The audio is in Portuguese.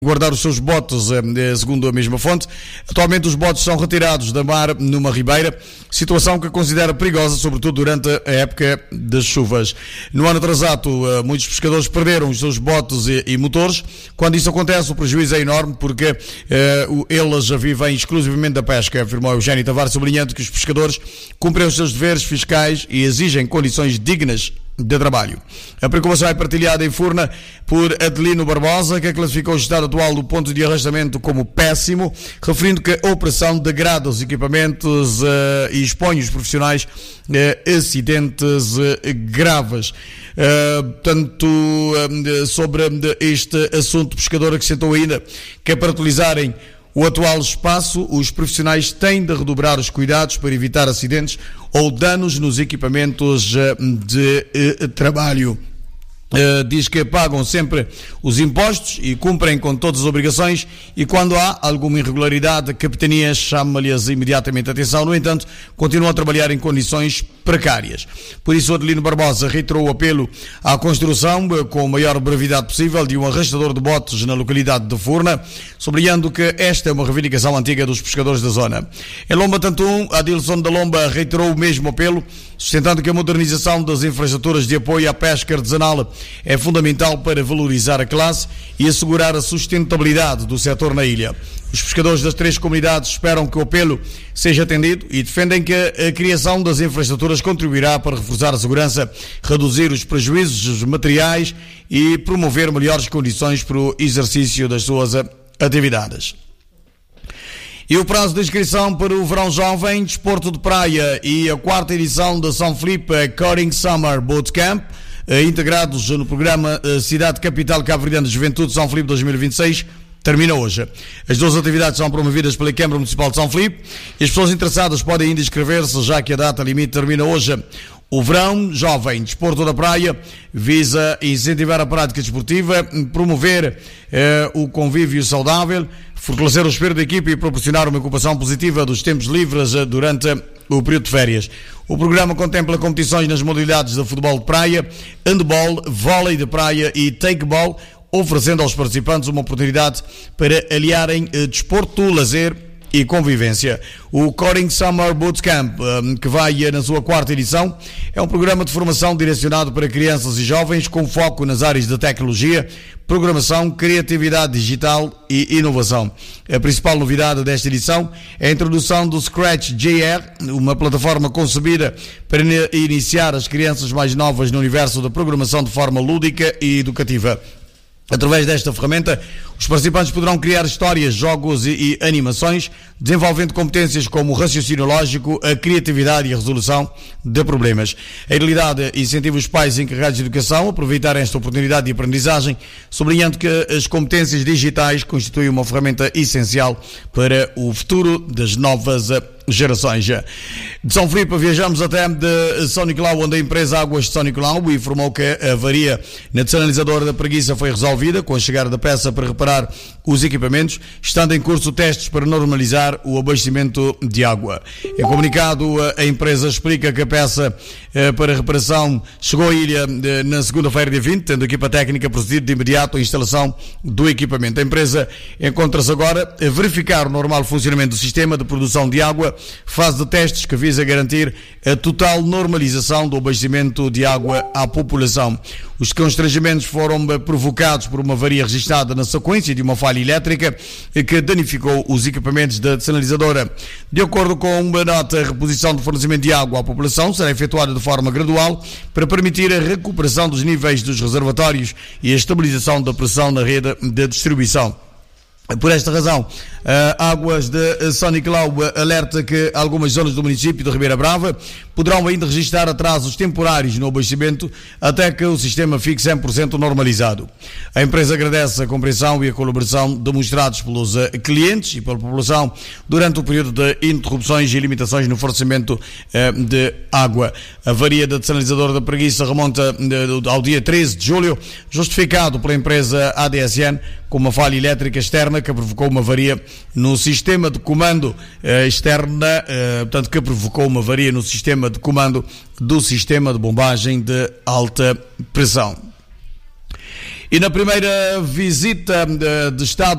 guardar os seus botes, segundo a mesma fonte. Atualmente os botes são retirados da mar numa ribeira, situação que considera perigosa, sobretudo durante a época das chuvas. No ano atrasado, muitos pescadores perderam os seus botes e motores. Quando isso acontece, o prejuízo é enorme, porque eles já vivem exclusivamente da pesca, afirmou Eugénio Tavares, sublinhando que os pescadores cumprem os seus deveres fiscais e exigem condições dignas de trabalho. A preocupação é partilhada em Furna por Adelino Barbosa, que classificou o estado atual do ponto de arrastamento como péssimo, referindo que a operação degrada os equipamentos e expõe os profissionais a acidentes graves. Sobre este assunto, o pescador acrescentou ainda que, para utilizarem o atual espaço, os profissionais têm de redobrar os cuidados para evitar acidentes ou danos nos equipamentos de trabalho. Diz que pagam sempre os impostos e cumprem com todas as obrigações, e quando há alguma irregularidade, a capitania chama-lhes imediatamente a atenção. No entanto, continuam a trabalhar em condições precárias. Por isso, Adelino Barbosa reiterou o apelo à construção, com a maior brevidade possível, de um arrastador de botes na localidade de Furna, sublinhando que esta é uma reivindicação antiga dos pescadores da zona. Em Lomba Tantum, Adilson da Lomba reiterou o mesmo apelo, sustentando que a modernização das infraestruturas de apoio à pesca artesanal é fundamental para valorizar a classe e assegurar a sustentabilidade do setor na ilha. Os pescadores das três comunidades esperam que o apelo seja atendido e defendem que a criação das infraestruturas contribuirá para reforçar a segurança, reduzir os prejuízos materiais e promover melhores condições para o exercício das suas atividades. E o prazo de inscrição para o Verão Jovem, Desporto de Praia e a quarta edição da São Filipe Coring Summer Bootcamp, integrados no programa Cidade Capital Cabo-Verdiana de Juventude São Filipe 2026, termina hoje. As duas atividades são promovidas pela Câmara Municipal de São Filipe e as pessoas interessadas podem ainda inscrever-se, já que a data limite termina hoje. O Verão Jovem, Desporto da Praia, visa incentivar a prática desportiva, promover o convívio saudável, fortalecer o espírito da equipe e proporcionar uma ocupação positiva dos tempos livres durante o período de férias. O programa contempla competições nas modalidades de futebol de praia, handball, vôlei de praia e takeball, oferecendo aos participantes uma oportunidade para aliarem desporto, lazer e convivência. O Coring Summer Bootcamp, que vai na sua quarta edição, é um programa de formação direcionado para crianças e jovens com foco nas áreas de tecnologia, programação, criatividade digital e inovação. A principal novidade desta edição é a introdução do Scratch JR, uma plataforma concebida para iniciar as crianças mais novas no universo da programação de forma lúdica e educativa. Através desta ferramenta, os participantes poderão criar histórias, jogos e animações, desenvolvendo competências como o raciocínio lógico, a criatividade e a resolução de problemas. A realidade incentiva os pais encarregados de educação a aproveitarem esta oportunidade de aprendizagem, sublinhando que as competências digitais constituem uma ferramenta essencial para o futuro das novas gerações. De São Filipe viajamos até de São Nicolau, onde a empresa Águas de São Nicolau informou que a avaria na desalinizadora da Preguiça foi resolvida com a chegada da peça para reparar os equipamentos, estando em curso testes para normalizar o abastecimento de água. Em comunicado, a empresa explica que a peça para reparação chegou à ilha na segunda-feira, dia 20, tendo a equipa técnica procedido de imediato à instalação do equipamento. A empresa encontra-se agora a verificar o normal funcionamento do sistema de produção de água, fase de testes que visa garantir a total normalização do abastecimento de água à população. Os constrangimentos foram provocados por uma avaria registrada na sequência de uma falha elétrica que danificou os equipamentos da desalinizadora. De acordo com uma nota, a reposição do fornecimento de água à população será efetuada de forma gradual para permitir a recuperação dos níveis dos reservatórios e a estabilização da pressão na rede de distribuição. Por esta razão, Águas de São Nicolau alerta que algumas zonas do município de Ribeira Brava poderão ainda registrar atrasos temporários no abastecimento até que o sistema fique 100% normalizado. A empresa agradece a compreensão e a colaboração demonstrados pelos clientes e pela população durante o período de interrupções e limitações no fornecimento de água. A avaria da desalinizadora da Preguiça remonta ao dia 13 de julho, justificado pela empresa ADSN com uma falha elétrica externa que provocou uma avaria no sistema de comando que provocou uma avaria no sistema de comando do sistema de bombagem de alta pressão. E na primeira visita de Estado